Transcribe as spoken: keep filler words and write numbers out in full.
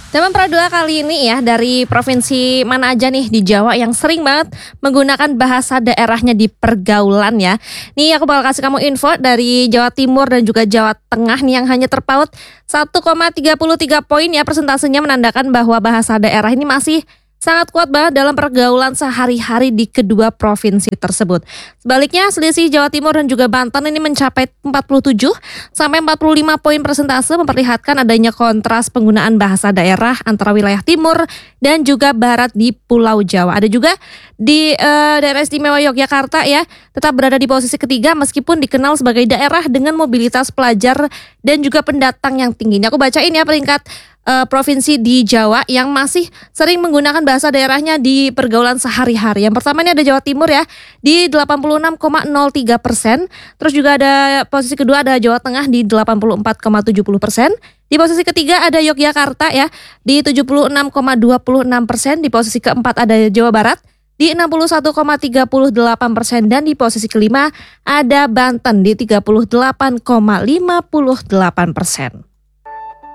Tema Pra dua kali ini ya, dari provinsi mana aja nih di Jawa yang sering banget menggunakan bahasa daerahnya di pergaulan ya. Nih aku bakal kasih kamu info dari Jawa Timur dan juga Jawa Tengah nih yang hanya terpaut satu koma tiga tiga poin ya, persentasenya menandakan bahwa bahasa daerah ini masih sangat kuat banget dalam pergaulan sehari-hari di kedua provinsi tersebut. Sebaliknya, selisih Jawa Timur dan juga Banten ini mencapai empat puluh tujuh sampai empat puluh lima poin persentase, memperlihatkan adanya kontras penggunaan bahasa daerah antara wilayah timur dan juga barat di Pulau Jawa. Ada juga di uh, daerah istimewa Yogyakarta ya, tetap berada di posisi ketiga meskipun dikenal sebagai daerah dengan mobilitas pelajar dan juga pendatang yang tinggi. Ini aku bacain ya peringkat Uh, provinsi di Jawa yang masih sering menggunakan bahasa daerahnya di pergaulan sehari-hari. Yang pertama ini ada Jawa Timur ya, di delapan puluh enam koma nol tiga persen. Terus juga ada posisi kedua ada Jawa Tengah di delapan puluh empat koma tujuh puluh persen. Di posisi ketiga ada Yogyakarta ya, di tujuh puluh enam koma dua enam persen. Di posisi keempat ada Jawa Barat di enam puluh satu koma tiga delapan persen. Dan di posisi kelima ada Banten di tiga puluh delapan koma lima delapan persen.